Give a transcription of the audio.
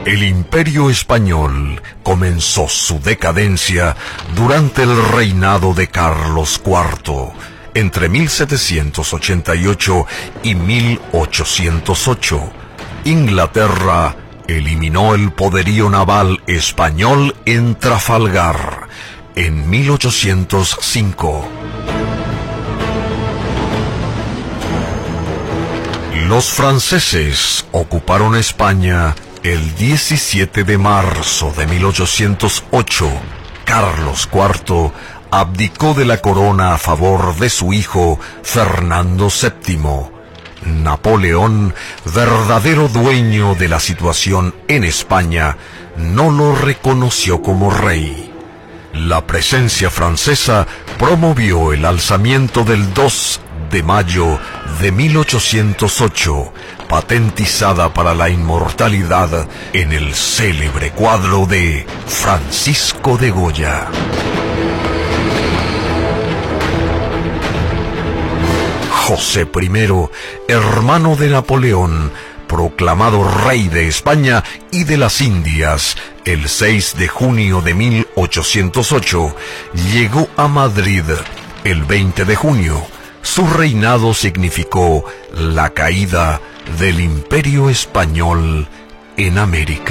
El Imperio Español comenzó su decadencia durante el reinado de Carlos IV, entre 1788 y 1808. Inglaterra eliminó el poderío naval español en Trafalgar en 1805. Los franceses ocuparon España el 17 de marzo de 1808. Carlos IV abdicó de la corona a favor de su hijo Fernando VII. Napoleón, verdadero dueño de la situación en España, no lo reconoció como rey. La presencia francesa promovió el alzamiento del 2 de mayo de 1808, patentizada para la inmortalidad en el célebre cuadro de Francisco de Goya. José I, hermano de Napoleón, proclamado rey de España y de las Indias, el 6 de junio de 1808, llegó a Madrid el 20 de junio. Su reinado significó la caída del Imperio Español en América.